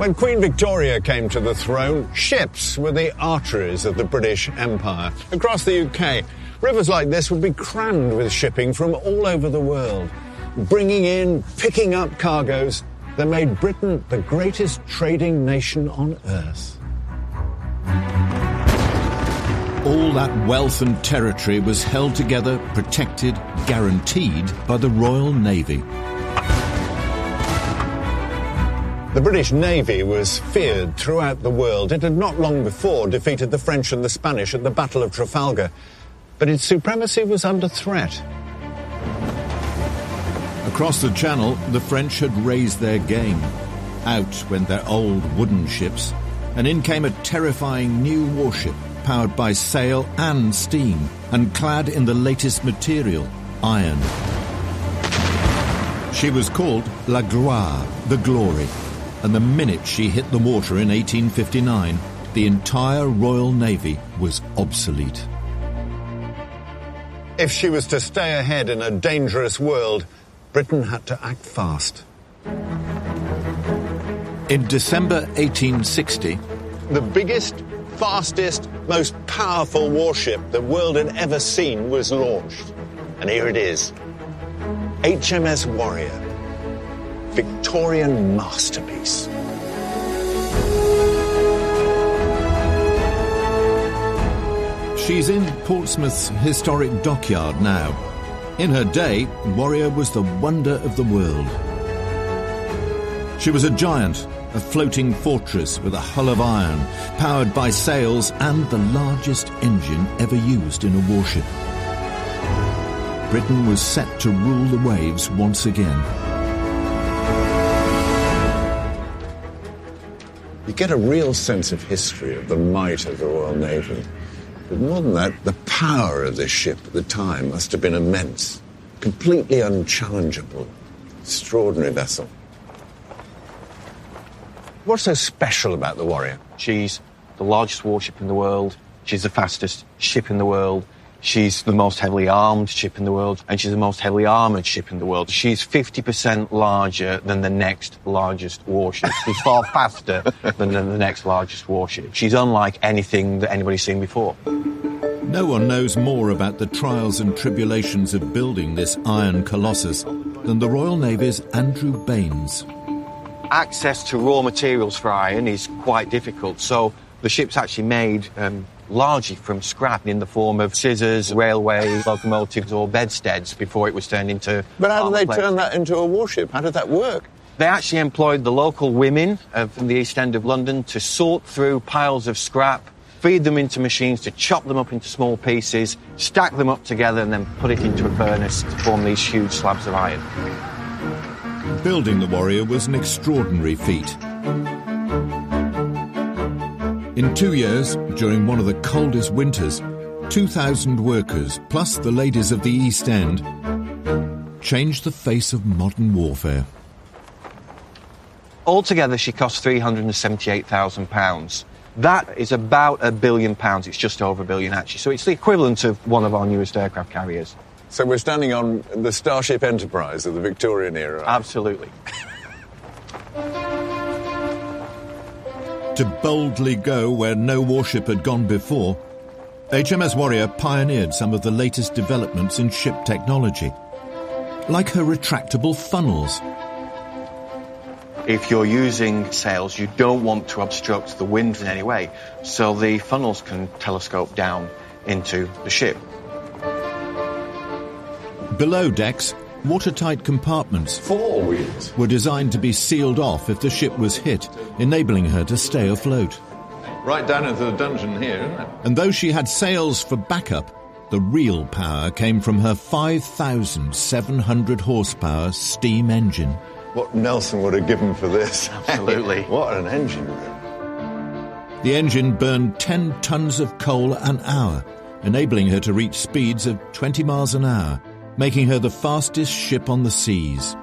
When Queen Victoria came to the throne, ships were the arteries of the British Empire. Across the UK, rivers like this would be crammed with shipping from all over the world, bringing in, picking up cargoes that made Britain the greatest trading nation on earth. All that wealth and territory was held together, protected, guaranteed by the Royal Navy. The British Navy was feared throughout the world. It had not long before defeated the French and the Spanish at the Battle of Trafalgar, but its supremacy was under threat. Across the Channel, the French had raised their game. Out went their old wooden ships, and in came a terrifying new warship, powered by sail and steam, and clad in the latest material, iron. She was called La Gloire, the Glory, and the minute she hit the water in 1859, the entire Royal Navy was obsolete. If she was to stay ahead in a dangerous world, Britain had to act fast. In December 1860, the biggest, fastest, most powerful warship the world had ever seen was launched. And here it is. HMS Warrior. Victorian masterpiece. She's in Portsmouth's historic dockyard now. In her day, Warrior was the wonder of the world. She was a giant, a floating fortress with a hull of iron, powered by sails and the largest engine ever used in a warship. Britain was set to rule the waves once again. You get a real sense of history of the might of the Royal Navy. But more than that, the power of this ship at the time must have been immense. Completely unchallengeable. Extraordinary vessel. What's so special about the Warrior? She's the largest warship in the world. She's the fastest ship in the world. She's the most heavily armed ship in the world, and she's the most heavily armoured ship in the world. She's 50% larger than the next largest warship. She's far faster than the next largest warship. She's unlike anything that anybody's seen before. No one knows more about the trials and tribulations of building this iron colossus than the Royal Navy's Andrew Baines. Access to raw materials for iron is quite difficult, so the ship's actually made largely from scrap in the form of scissors, railway locomotives or bedsteads before it was turned into... But how did they turn that into a warship? How did that work? They actually employed the local women from the East End of London to sort through piles of scrap, feed them into machines to chop them up into small pieces, stack them up together and then put it into a furnace to form these huge slabs of iron. Building the Warrior was an extraordinary feat. In 2 years, during one of the coldest winters, 2,000 workers, plus the ladies of the East End, changed the face of modern warfare. Altogether, she cost £378,000. That is about £1 billion. It's just over £1 billion, actually. So it's the equivalent of one of our newest aircraft carriers. So we're standing on the Starship Enterprise of the Victorian era. Absolutely. To boldly go where no warship had gone before, HMS Warrior pioneered some of the latest developments in ship technology, like her retractable funnels. If you're using sails, you don't want to obstruct the wind in any way, so the funnels can telescope down into the ship. Below decks, watertight compartments Four-wheels were designed to be sealed off if the ship was hit, enabling her to stay afloat. Right down into the dungeon here, isn't it? And though she had sails for backup, the real power came from her 5,700 horsepower steam engine. What Nelson would have given for this. Absolutely. What an engine. The engine burned 10 tons of coal an hour, enabling her to reach speeds of 20 miles an hour, making her the fastest ship on the seas.